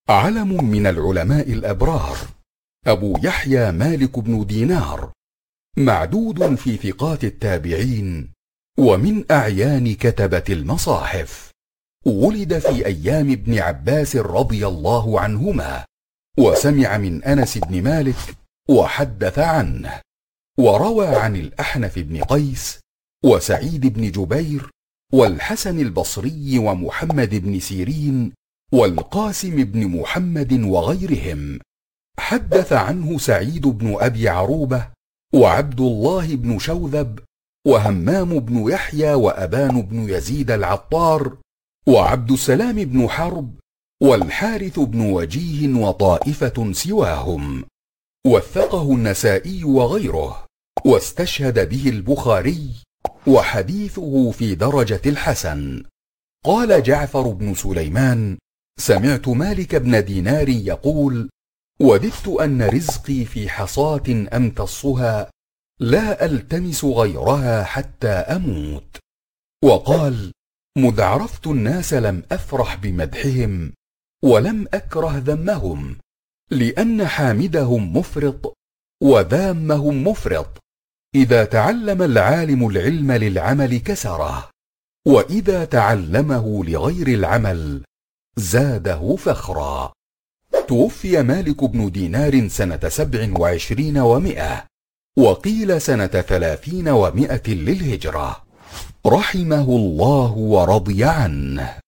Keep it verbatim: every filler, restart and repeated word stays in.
علم من العلماء الأبرار، أبو يحيى مالك بن دينار، معدود في ثقات التابعين ومن أعيان كتبة المصاحف. ولد في أيام ابن عباس رضي الله عنهما، وسمع من أنس بن مالك وحدث عنه، وروى عن الأحنف بن قيس وسعيد بن جبير والحسن البصري ومحمد بن سيرين والقاسم بن محمد وغيرهم. حدث عنه سعيد بن أبي عروبة وعبد الله بن شوذب وهمام بن يحيى وأبان بن يزيد العطار وعبد السلام بن حرب والحارث بن وجيه وطائفة سواهم. وثقه النسائي وغيره، واستشهد به البخاري، وحديثه في درجة الحسن. قال جعفر بن سليمان: سمعت مالك بن دينار يقول: وددت أن رزقي في حصاة أمتصها لا ألتمس غيرها حتى أموت. وقال: مذ عرفت الناس لم أفرح بمدحهم ولم أكره ذمهم، لأن حامدهم مفرط وذامهم مفرط. إذا تعلم العالم العلم للعمل كسره، وإذا تعلمه لغير العمل زاده فخرا. توفي مالك بن دينار سنة سبع وعشرين ومئة، وقيل سنة ثلاثين ومئة للهجرة، رحمه الله ورضي عنه.